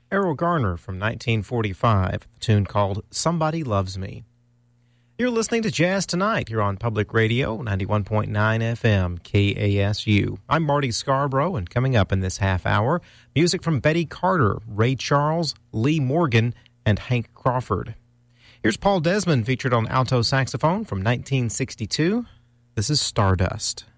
Errol Garner from 1945, a tune called Somebody Loves Me. You're listening to Jazz Tonight here on Public Radio, 91.9 FM, KASU. I'm Marty Scarborough, and coming up in this half hour, music from Betty Carter, Ray Charles, Lee Morgan, and Hank Crawford. Here's Paul Desmond featured on alto saxophone from 1962. This is Stardust.